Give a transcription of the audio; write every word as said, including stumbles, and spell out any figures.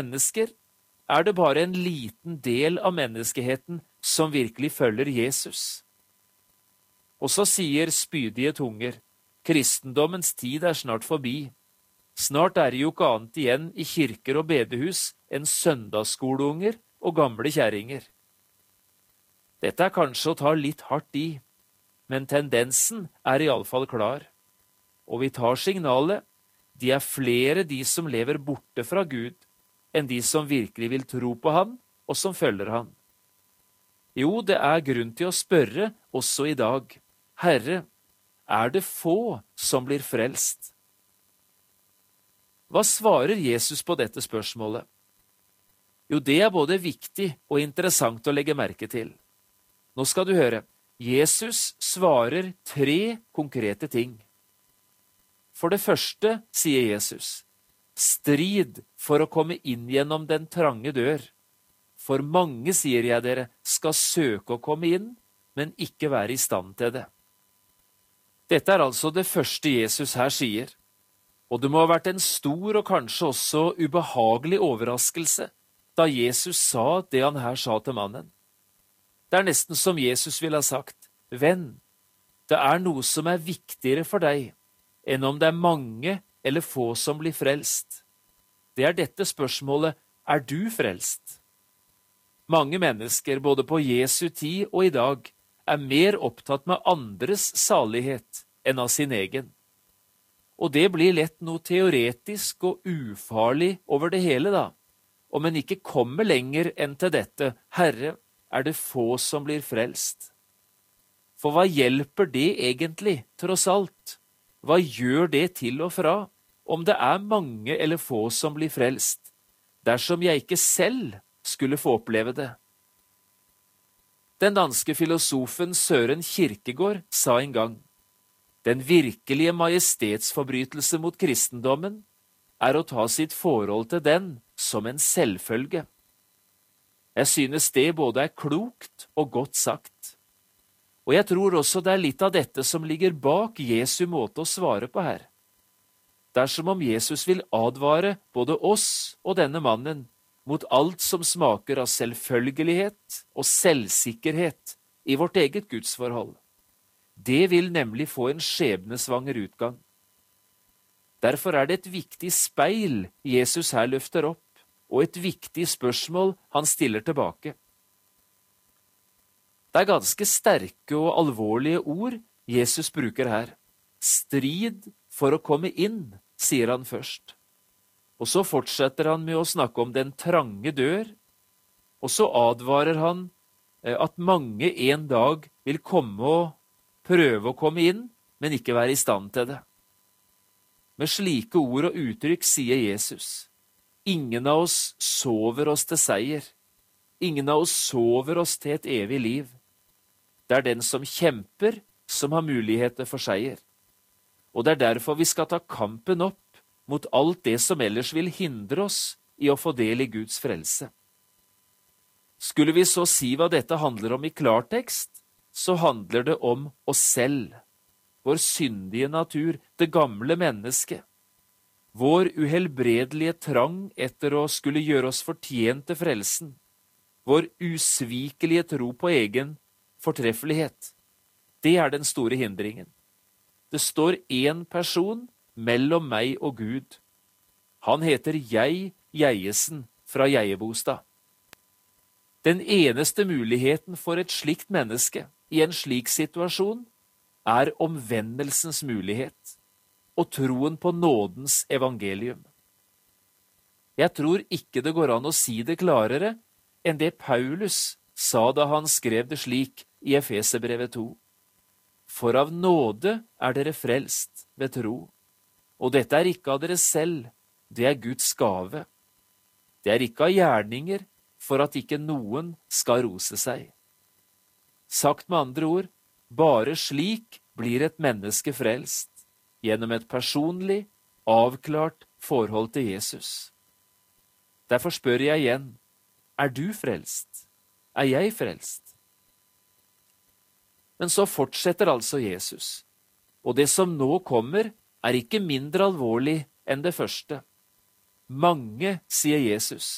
mennesker er det bare en liten del av menneskeheten som virkelig følger Jesus. Og så sier spydige tunger, kristendommens tid er snart forbi. Snart er det jo ikke annet igjen i kirker og bedehus enn søndagsskoleunger og gamle kjerringer. Dette er kanskje å ta litt hardt i, men tendensen er i alle fall klar. Og vi tar signalet, de er flere de som lever borte fra Gud, enn de som virkelig vil tro på han og som følger han. Jo, det er grunn til å spørre også i dag, Herre, er det få som blir frelst? Hva svarer Jesus på dette spørsmålet? Jo, det er både viktig og interessant å legge merke til. Nå skal du høre, Jesus svarer tre konkrete ting. For det første, sier Jesus, strid for å komme inn gjennom den trange dør. For mange, sier jeg dere, skal søke å komme inn, men ikke være i stand til det. Dette er altså det første Jesus her sier, og det må ha vært en stor og kanskje også ubehagelig overraskelse da Jesus sa det han her sa til mannen. Det er nesten som Jesus ville ha sagt, venn, det er noe som er viktigere for deg enn om det er mange eller få som blir frelst. Det er dette spørsmålet, er du frelst? Mange mennesker, både på Jesu tid og i dag, er mer opptatt med andres salighet enn av sin egen. Og det blir lett noe teoretisk og ufarlig over det hele da, om en ikke kommer lenger enn til dette, Herre, er det få som blir frelst. For hva hjelper det egentlig, tross alt? Hva gjør det til og fra, om det er mange eller få som blir frelst, dersom jeg ikke selv skulle få oppleve det? Den danske filosofen Søren Kierkegaard sa en gang, den virkelige majestetsforbrytelse mot kristendommen er å ta sitt forhold til den som en selvfølge. Jeg synes det både er klokt og godt sagt. Og jeg tror også det er litt av dette som ligger bak Jesu måte å svare på her. Det er som om Jesus vil advare både oss og denne mannen mot alt som smaker av selvfølgelighet og selvsikkerhet i vårt eget gudsforhold. Det vil nemlig få en skjebnesvanger utgang. Derfor er det et viktig speil Jesus her løfter opp, og et viktig spørsmål han stiller tilbake. Det er ganske sterke og alvorlige ord Jesus bruker her. Strid for å komme inn, sier han først. Og så fortsetter han med å snakke om den trange dør, og så advarer han at mange en dag vil komme og prøve å komme inn, men ikke være i stand til det. Med slike ord og uttrykk sier Jesus, ingen av oss sover oss til seier, ingen av oss sover oss til et evig liv. Det er den som kjemper, som har muligheter for seier. Og det er derfor vi skal ta kampen opp mot alt det som ellers vil hindre oss i å få del i Guds frelse. Skulle vi så si hva dette handler om i klartekst, så handler det om oss selv, vår syndige natur, det gamle mennesket, vår uhelbredelige trang etter å skulle gjøre oss fortjent til frelsen, vår usvikelige tro på egen fortreffelighet. Det er den store hindringen. Det står en person mellom meg og Gud. Han heter Jeg Jeiesen fra Jeiebostad. Den eneste muligheten for et slikt menneske i en slik situasjon er omvendelsens mulighet og troen på nådens evangelium. Jeg tror ikke det går an å si det klarere enn det Paulus sa da han skrev det slik i Efeserbrevet to. For av nåde er dere frelst ved tro, og dette er ikke av dere selv, det er Guds gave. Det er ikke av gjerninger, for at ikke noen skal rose seg. Sagt med andre ord, bare slik blir et menneske frelst, gjennom et personlig, avklart forhold til Jesus. Derfor spør jeg igjen, er du frelst? Er jeg frelst? Men så fortsetter altså Jesus, og det som nå kommer er ikke mindre alvorlig enn det første. Mange, sier Jesus,